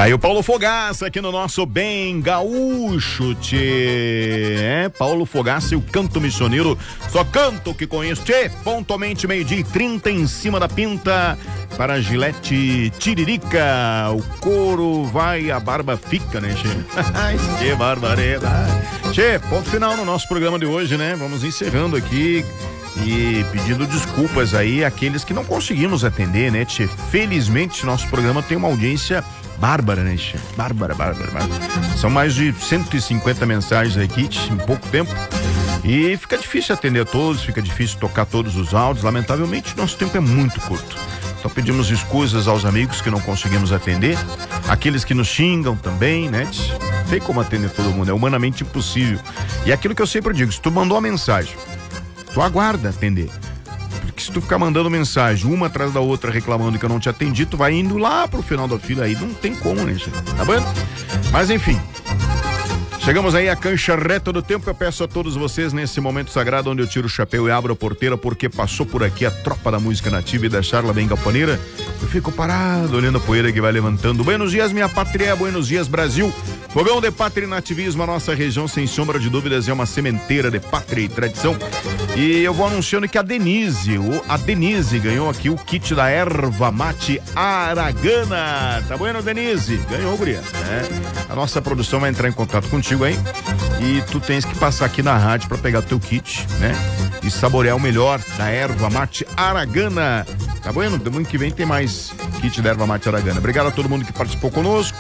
Tá aí o Paulo Fogaça aqui no nosso Bem Gaúcho, tchê. Paulo Fogaça e o Canto Missioneiro, só canto que conheço, tchê. Pontualmente 12:30 em cima da pinta para Gilete Tiririca. O couro vai, a barba fica, né, tchê? Que barbaridade. Tchê, ponto final no nosso programa de hoje, né? Vamos encerrando aqui e pedindo desculpas aí àqueles que não conseguimos atender, né, tchê? Felizmente nosso programa tem uma audiência bárbara, né, tchê? Bárbara. São mais de 150 mensagens aqui em pouco tempo e fica difícil atender todos, fica difícil tocar todos os áudios. Lamentavelmente nosso tempo é muito curto. Então pedimos escusas aos amigos que não conseguimos atender, aqueles que nos xingam também, né? Não tem como atender todo mundo, é humanamente impossível. E aquilo que eu sempre digo, se tu mandou uma mensagem, tu aguarda atender. Porque se tu ficar mandando mensagem uma atrás da outra reclamando que eu não te atendi, tu vai indo lá pro final da fila aí, não tem como, né, gente? Tá bom? Mas enfim, chegamos aí à cancha reta do tempo. Eu peço a todos vocês nesse momento sagrado onde eu tiro o chapéu e abro a porteira, porque passou por aqui a tropa da música nativa e da charla bem galponeira. Eu fico parado olhando a poeira que vai levantando. Buenos dias, minha pátria, buenos dias, Brasil. Fogão de pátria e nativismo, a nossa região, sem sombra de dúvidas, é uma sementeira de pátria e tradição. E eu vou anunciando que a Denise ganhou aqui o kit da erva mate Aragana. Tá bueno, Denise? Ganhou, guria. A nossa produção vai entrar em contato contigo aí e tu tens que passar aqui na rádio pra pegar o teu kit, né? E saborear o melhor da erva mate Aragana. Tá bueno? Domingo que vem tem mais kit da erva mate Aragana. Obrigado a todo mundo que participou conosco.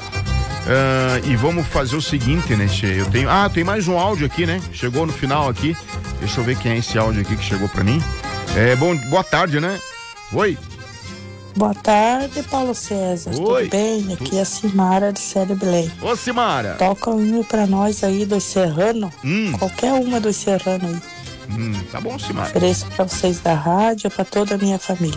E vamos fazer o seguinte, né, Che? Tem mais um áudio aqui, né? Chegou no final aqui. Deixa eu ver quem é esse áudio aqui que chegou pra mim. Boa tarde, né? Oi. Boa tarde, Paulo César. Oi. Tudo bem? Aqui é a Simara de Série Belém. Ô, Simara. Toca um pra nós aí dos Serrano. Qualquer uma dos Serrano aí. Tá bom, Simara. Ofereço pra vocês da rádio, pra toda a minha família.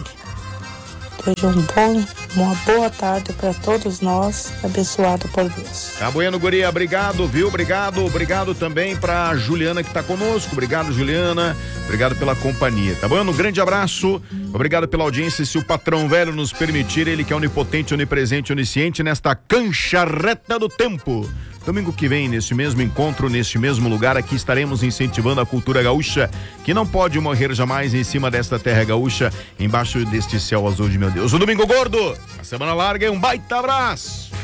Uma boa tarde para todos nós, abençoado por Deus. Tá bueno, guria, obrigado, viu? Obrigado também pra Juliana que tá conosco. Obrigado, Juliana. Obrigado pela companhia, tá bueno? Um grande abraço. Obrigado pela audiência. Se o patrão velho nos permitir, ele que é onipotente, onipresente, onisciente, nesta cancha reta do tempo. Domingo que vem, nesse mesmo encontro, nesse mesmo lugar, aqui estaremos incentivando a cultura gaúcha, que não pode morrer jamais em cima desta terra gaúcha, embaixo deste céu azul de meu Deus. O Domingo Gordo, a semana larga e um baita abraço.